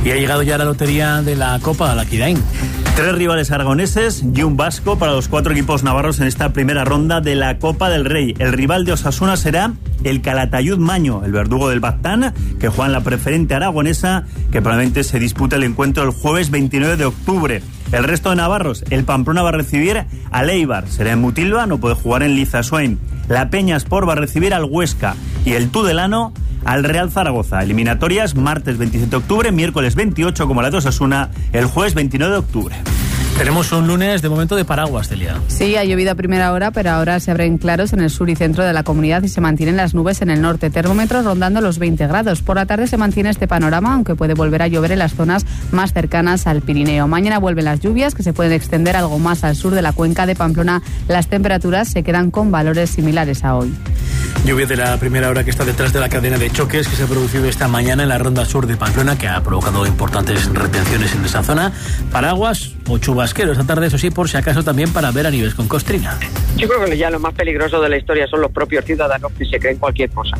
Y ha llegado ya la lotería de la Copa, la Kirain. 3 rivales aragoneses y un vasco para los 4 equipos navarros en esta primera ronda de la Copa del Rey. El rival de Osasuna será el Calatayud Maño, el verdugo del Baztán, que juega en la preferente aragonesa, que probablemente se disputa el encuentro el jueves 29 de octubre. El resto de navarros, el Pamplona va a recibir al Eibar, será en Mutilva, no puede jugar en Lizasoin. La Peñaspor va a recibir al Huesca y el Tudelano al Real Zaragoza. Eliminatorias martes 27 de octubre, miércoles 28 como la de Osasuna, el jueves 29 de octubre. Tenemos un lunes de momento de paraguas, Celia. Sí, ha llovido a primera hora, pero ahora se abren claros en el sur y centro de la comunidad y se mantienen las nubes en el norte. Termómetros rondando los 20 grados. Por la tarde se mantiene este panorama, aunque puede volver a llover en las zonas más cercanas al Pirineo. Mañana vuelven las lluvias, que se pueden extender algo más al sur de la cuenca de Pamplona. Las temperaturas se quedan con valores similares a hoy. Lluvia de la primera hora que está detrás de la cadena de choques que se ha producido esta mañana en la ronda sur de Pamplona, que ha provocado importantes retenciones en esa zona. Paraguas o chubasquero esta tarde, eso sí, por si acaso también para ver a Nieves con Costrina. Yo creo que ya lo más peligroso de la historia son los propios ciudadanos que se creen cualquier cosa.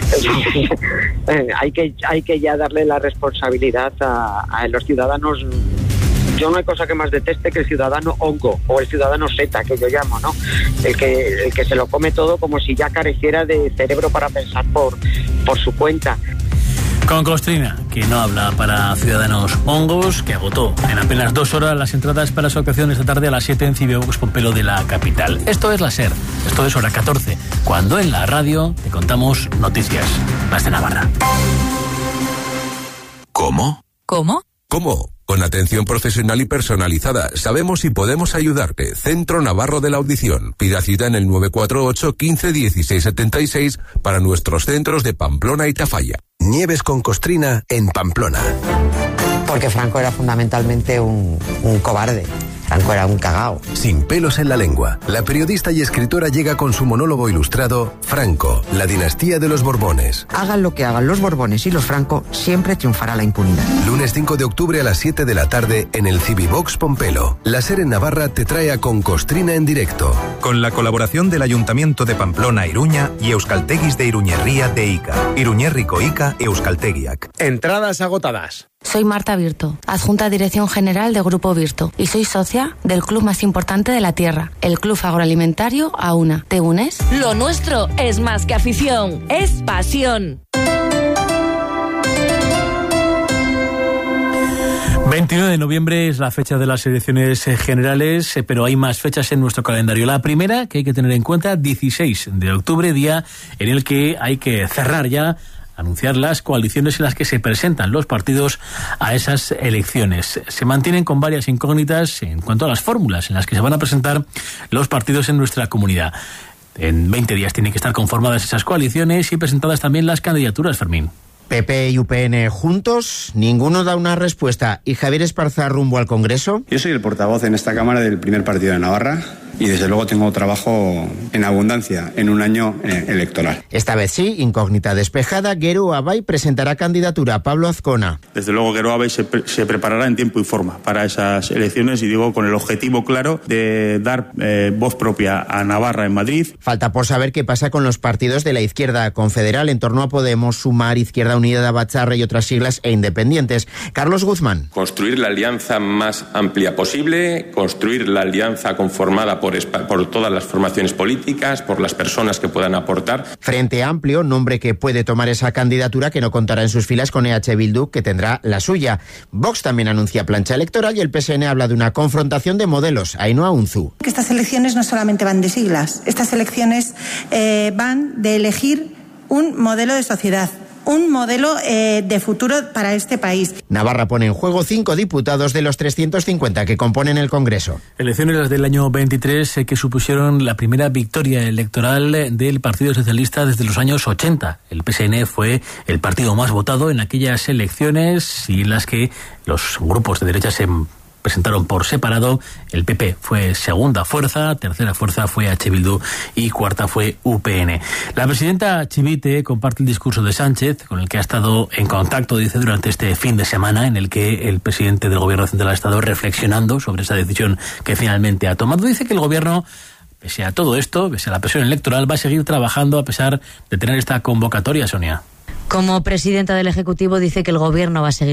Hay que ya darle la responsabilidad a los ciudadanos. Yo no hay cosa que más deteste que el ciudadano hongo o el ciudadano seta, que yo llamo, ¿no? El que se lo come todo como si ya careciera de cerebro para pensar por su cuenta. Con Costrina, que no habla para ciudadanos hongos, que agotó en apenas 2 horas las entradas para su actuación esta tarde a las 7 en Cibevox Pompelo de la capital. Esto es la SER, esto es hora 14, cuando en la radio te contamos noticias. Las de Navarra. ¿Cómo? ¿Cómo? ¿Cómo? Con atención profesional y personalizada. Sabemos y podemos ayudarte. Centro Navarro de la Audición. Pida cita en el 948 15 16 76 para nuestros centros de Pamplona y Tafalla. Nieves con Costrina en Pamplona. Porque Franco era fundamentalmente un cobarde. Franco era un cagao. Sin pelos en la lengua, la periodista y escritora llega con su monólogo ilustrado Franco, la dinastía de los Borbones. Hagan lo que hagan los Borbones y los Franco, siempre triunfará la impunidad. Lunes 5 de octubre a las 7 de la tarde en el Cibivox Pompelo. La SER en Navarra te trae a Con Costrina en directo. Con la colaboración del Ayuntamiento de Pamplona Iruña y Euskalteguis de Iruñerría de Ica. Iruñerriko Ica Euskaltegiak. Entradas agotadas. Soy Marta Virto, adjunta dirección general de Grupo Virto y soy socia del club más importante de la tierra, el Club Agroalimentario AUNA. ¿Te unes? Lo nuestro es más que afición, es pasión. 29 de noviembre es la fecha de las elecciones generales, pero hay más fechas en nuestro calendario. La primera, que hay que tener en cuenta, 16 de octubre, día en el que hay que cerrar ya, anunciar las coaliciones en las que se presentan los partidos a esas elecciones. Se mantienen con varias incógnitas en cuanto a las fórmulas en las que se van a presentar los partidos en nuestra comunidad. En 20 días tienen que estar conformadas esas coaliciones y presentadas también las candidaturas, Fermín. PP y UPN juntos, ninguno da una respuesta. ¿Y Javier Esparza rumbo al Congreso? Yo soy el portavoz en esta Cámara del primer partido de Navarra y desde luego tengo trabajo en abundancia en un año electoral. Esta vez sí, incógnita despejada, Geroa Bai presentará candidatura a Pablo Azcona. Desde luego Geroa Bai se preparará en tiempo y forma para esas elecciones y digo con el objetivo claro de dar voz propia a Navarra en Madrid. Falta por saber qué pasa con los partidos de la izquierda confederal en torno a Podemos, Sumar, Izquierda Unida de Batzarra y otras siglas e independientes. Carlos Guzmán. Construir la alianza más amplia posible, construir la alianza conformada por todas las formaciones políticas, por las personas que puedan aportar. Frente Amplio, nombre que puede tomar esa candidatura, que no contará en sus filas con EH Bildu, que tendrá la suya. Vox también anuncia plancha electoral y el PSN habla de una confrontación de modelos. Ainhoa Unzu. Estas elecciones no solamente van de siglas, estas elecciones van de elegir un modelo de sociedad, un modelo de futuro para este país. Navarra pone en juego 5 diputados de los 350 que componen el Congreso. Elecciones las del año 23 que supusieron la primera victoria electoral del Partido Socialista desde los años 80. El PSN fue el partido más votado en aquellas elecciones y en las que los grupos de derecha se presentaron por separado. El PP fue segunda fuerza, tercera fuerza fue H. Bildu y cuarta fue UPN. La presidenta Chivite comparte el discurso de Sánchez, con el que ha estado en contacto, dice, durante este fin de semana, en el que el presidente del Gobierno Central ha estado reflexionando sobre esa decisión que finalmente ha tomado. Dice que el Gobierno, pese a todo esto, pese a la presión electoral, va a seguir trabajando a pesar de tener esta convocatoria, Sonia. Como presidenta del Ejecutivo dice que el Gobierno va a seguir